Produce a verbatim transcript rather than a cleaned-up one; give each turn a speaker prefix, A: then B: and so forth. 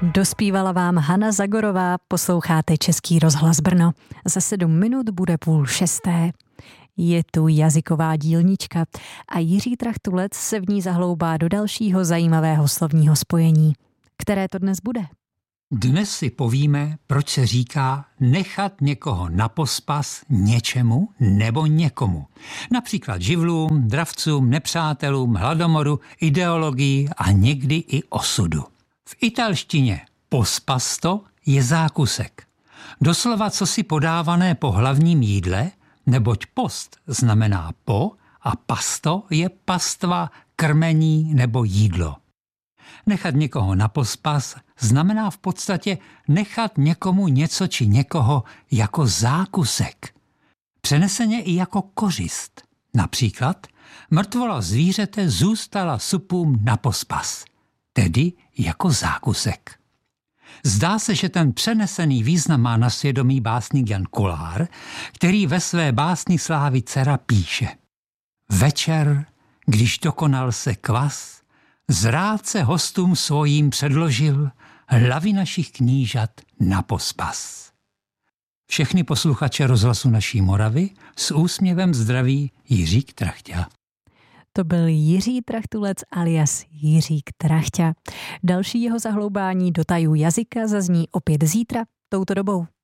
A: Dospívala vám Hana Zagorová, posloucháte Český rozhlas Brno. Za sedm minut bude půl šesté. Je tu jazyková dílnička a Jiří Trachtulec se v ní zahloubá do dalšího zajímavého slovního spojení. Které to dnes bude?
B: Dnes si povíme, proč se říká nechat někoho na pospas něčemu nebo někomu. Například živlům, dravcům, nepřátelům, hladomoru, ideologii a někdy i osudu. V italštině pospasto je zákusek. Doslova cosi podávané po hlavním jídle, neboť post znamená po a pasto je pastva, krmení nebo jídlo. Nechat někoho na pospas znamená v podstatě nechat někomu něco či někoho jako zákusek. Přeneseně i jako kořist. Například mrtvola zvířete zůstala supům na pospas, tedy jako zákusek. Zdá se, že ten přenesený význam má na svědomí básník Jan Kulár, který ve své básni Slávy dcera píše: Večer, když dokonal se kvas, zrádce hostům svojím předložil hlavy našich knížat na pospas. Všechny posluchače rozhlasu Naší Moravy s úsměvem zdraví Jiřík Trachťa.
A: To byl Jiří Trachtulec alias Jiřík Trachťa. Další jeho zahloubání do tajů jazyka zazní opět zítra touto dobou.